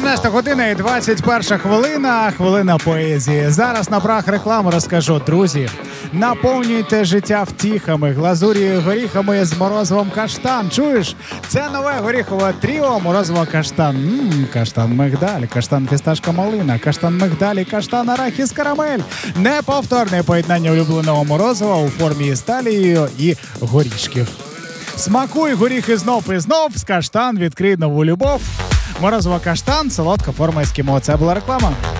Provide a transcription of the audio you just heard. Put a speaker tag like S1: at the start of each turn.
S1: 14 година і 21 хвилина, хвилина поезії. Зараз на правах реклами розкажу. Друзі, наповнюйте життя втіхами, глазур'ю, горіхами з морозивом каштан. Чуєш? Це нове горіхове тріо морозиво каштан. Каштан мигдаль, каштан фісташка малина, каштан мигдаль і каштан арахіс карамель. Неповторне поєднання улюбленого морозива у формі з талією і горішків. Смакуй горіхи знов і знов, з каштан відкрий нову любов. Морозиво каштан, солодка форма ескімо. Це була реклама.